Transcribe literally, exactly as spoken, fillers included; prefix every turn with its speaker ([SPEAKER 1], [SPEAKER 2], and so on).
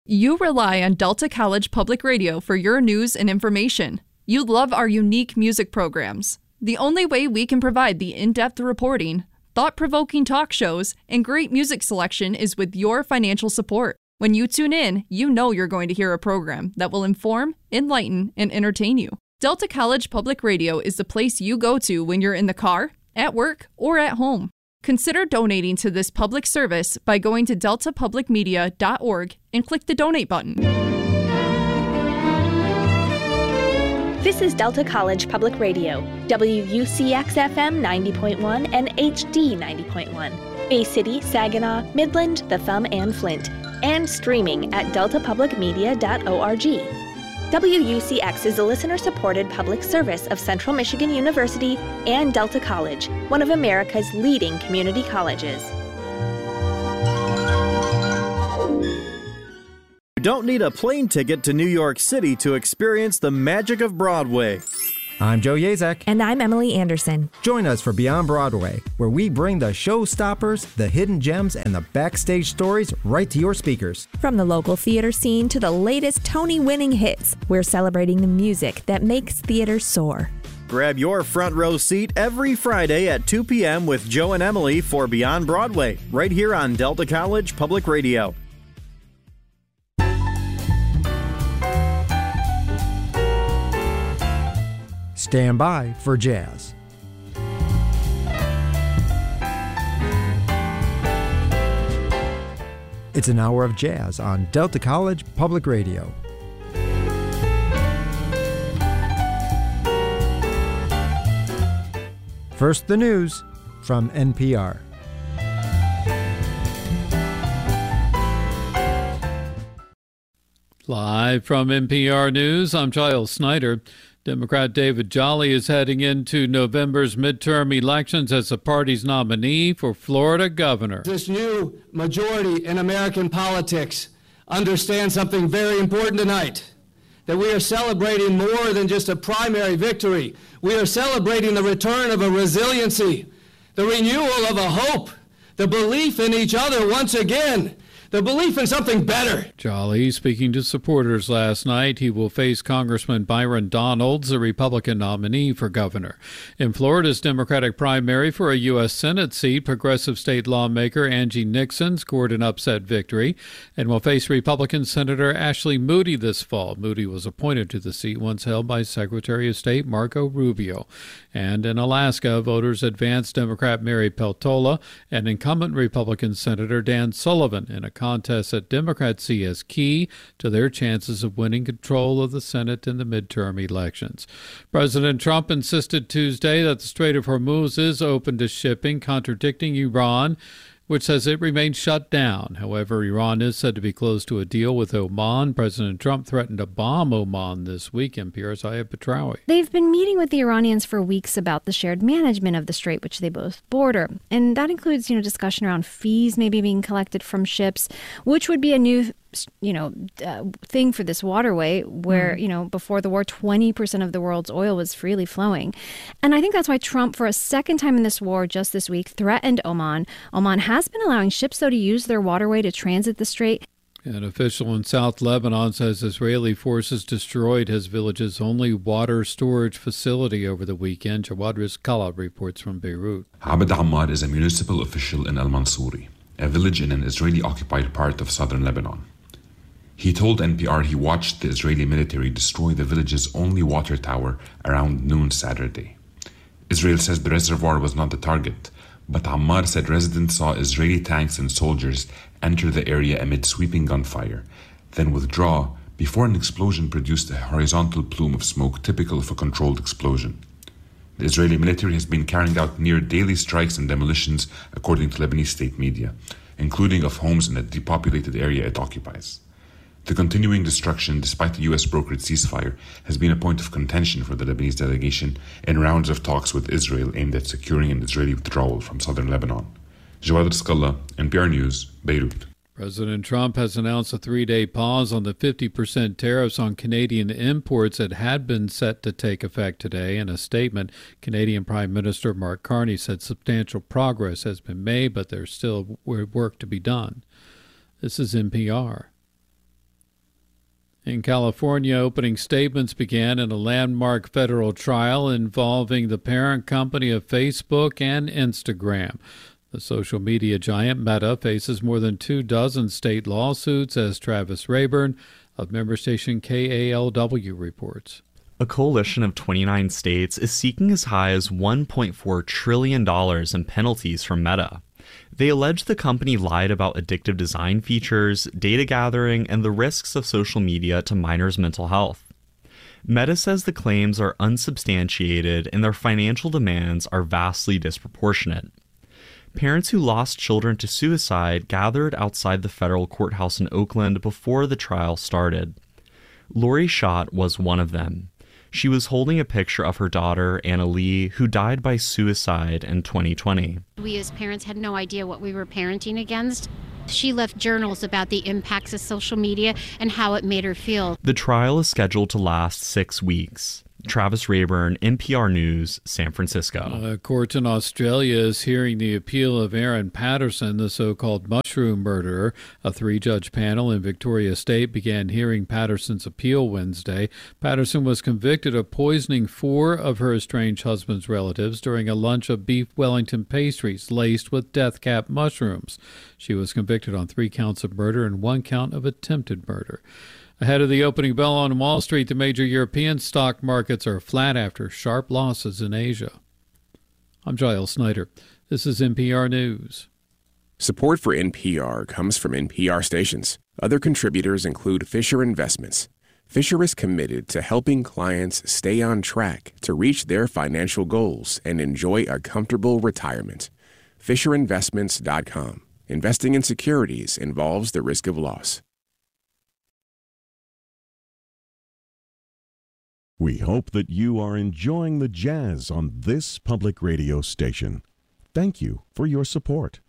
[SPEAKER 1] You rely on Delta College Public Radio for your news and information. You love our unique music programs. The only way we can provide the in-depth reporting, thought-provoking talk shows, and great music selection is with your financial support. When you tune in, you know you're going to hear a program that will inform, enlighten, and entertain you. Delta College Public Radio is the place you go to when you're in the car, at work, or at home. Consider donating to this public service by going to delta public media dot org and click the donate button.
[SPEAKER 2] This is Delta College Public Radio, W U C X F M ninety point one and H D ninety point one, Bay City, Saginaw, Midland, The Thumb, and Flint, and streaming at delta public media dot org. W U C X is a listener-supported public service of Central Michigan University and Delta College, one of America's leading community colleges.
[SPEAKER 3] You don't need a plane ticket to New York City to experience the magic of Broadway.
[SPEAKER 4] I'm Joe Yazek.
[SPEAKER 5] And I'm Emily Anderson.
[SPEAKER 4] Join us for Beyond Broadway, where we bring the showstoppers, the hidden gems, and the backstage stories right to your speakers.
[SPEAKER 5] From the local theater scene to the latest Tony-winning hits, we're celebrating the music that makes theater soar.
[SPEAKER 3] Grab your front row seat every Friday at two p.m. with Joe and Emily for Beyond Broadway, right here on Delta College Public Radio.
[SPEAKER 4] Stand by for jazz. It's an hour of jazz on Delta College Public Radio. First, the news from N P R.
[SPEAKER 6] Live from N P R News, I'm Giles Snyder. Democrat David Jolly is heading into November's midterm elections as the party's nominee for Florida governor.
[SPEAKER 7] This new majority in American politics understands something very important tonight, that we are celebrating more than just a primary victory. We are celebrating the return of a resiliency, the renewal of a hope, the belief in each other once again, the belief in something better.
[SPEAKER 6] Jolly speaking to supporters last night. He will face Congressman Byron Donalds, the Republican nominee for governor. In Florida's Democratic primary for a U S Senate seat, progressive state lawmaker Angie Nixon scored an upset victory and will face Republican Senator Ashley Moody this fall. Moody was appointed to the seat once held by Secretary of State Marco Rubio. And in Alaska, voters advanced Democrat Mary Peltola and incumbent Republican Senator Dan Sullivan in a contest that Democrats see as key to their chances of winning control of the Senate in the midterm elections. President Trump insisted Tuesday that the Strait of Hormuz is open to shipping, contradicting Iran, which says it remains shut down. However, Iran is said to be close to a deal with Oman. President Trump threatened to bomb Oman this week. N P R's Ayah Petraoui.
[SPEAKER 8] They've been meeting with the Iranians for weeks about the shared management of the strait, which they both border. And that includes, you know, discussion around fees maybe being collected from ships, which would be a new you know, uh, thing for this waterway where, mm. you know, before the war, twenty percent of the world's oil was freely flowing. And I think that's why Trump, for a second time in this war just this week, threatened Oman. Oman has been allowing ships, though, to use their waterway to transit the strait.
[SPEAKER 6] An official in South Lebanon says Israeli forces destroyed his village's only water storage facility over the weekend. Jawad Rizkallah reports from Beirut.
[SPEAKER 9] Abd Ammar is a municipal official in Al-Mansouri, a village in an Israeli-occupied part of southern Lebanon. He told N P R he watched the Israeli military destroy the village's only water tower around noon Saturday. Israel says the reservoir was not the target, but Ammar said residents saw Israeli tanks and soldiers enter the area amid sweeping gunfire, then withdraw before an explosion produced a horizontal plume of smoke typical of a controlled explosion. The Israeli military has been carrying out near daily strikes and demolitions, according to Lebanese state media, including of homes in the depopulated area it occupies. The continuing destruction, despite the U S-brokered ceasefire, has been a point of contention for the Lebanese delegation in rounds of talks with Israel aimed at securing an Israeli withdrawal from southern Lebanon. Jawad Rizkallah, N P R News, Beirut.
[SPEAKER 6] President Trump has announced a three-day pause on the fifty percent tariffs on Canadian imports that had been set to take effect today. In a statement, Canadian Prime Minister Mark Carney said substantial progress has been made, but there's still work to be done. This is N P R. In California, opening statements began in a landmark federal trial involving the parent company of Facebook and Instagram. The social media giant Meta faces more than two dozen state lawsuits, as Travis Rayburn of member station K A L W reports.
[SPEAKER 10] A coalition of twenty-nine states is seeking as high as one point four trillion dollars in penalties from Meta. They allege the company lied about addictive design features, data gathering, and the risks of social media to minors' mental health. Meta says the claims are unsubstantiated and their financial demands are vastly disproportionate. Parents who lost children to suicide gathered outside the federal courthouse in Oakland before the trial started. Lori Schott was one of them. She was holding a picture of her daughter, Anna Lee, who died by suicide in twenty twenty.
[SPEAKER 11] We as parents had no idea what we were parenting against. She left journals about the impacts of social media and how it made her feel.
[SPEAKER 10] The trial is scheduled to last six weeks. Travis Rayburn, N P R News, San Francisco.
[SPEAKER 6] A court in Australia is hearing the appeal of Aaron Patterson, the so-called mushroom murderer. A three-judge panel in Victoria State began hearing Patterson's appeal Wednesday. Patterson was convicted of poisoning four of her estranged husband's relatives during a lunch of beef Wellington pastries laced with death cap mushrooms. She was convicted on three counts of murder and one count of attempted murder. Ahead of the opening bell on Wall Street, the major European stock markets are flat after sharp losses in Asia. I'm Giles Snyder. This is N P R News.
[SPEAKER 12] Support for N P R comes from N P R stations. Other contributors include Fisher Investments. Fisher is committed to helping clients stay on track to reach their financial goals and enjoy a comfortable retirement. Fisher Investments dot com. Investing in securities involves the risk of loss.
[SPEAKER 13] We hope that you are enjoying the jazz on this public radio station. Thank you for your support.